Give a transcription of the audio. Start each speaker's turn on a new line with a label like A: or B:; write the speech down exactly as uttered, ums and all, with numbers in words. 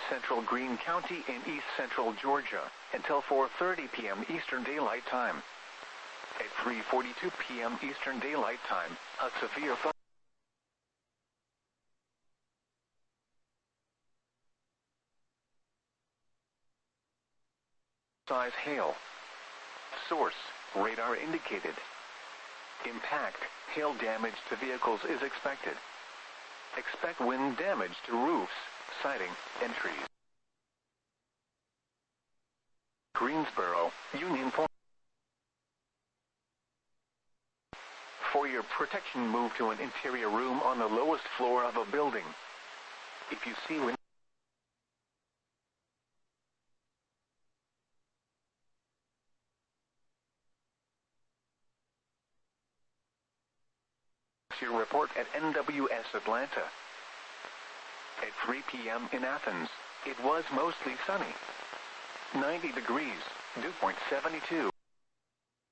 A: central Greene County in east central Georgia, until four thirty p m Eastern Daylight Time. At three forty-two p m Eastern Daylight Time, a severe thunderstorm size hail. Source, radar indicated. Impact, hail damage to vehicles is expected. Expect wind damage to roofs, siding, and trees. Greensboro, Union Point. For your protection, move to an interior room on the lowest floor of a building. If you see wind, your report at N W S Atlanta. At three p m in Athens, it was mostly sunny. ninety degrees, dew point seventy-two.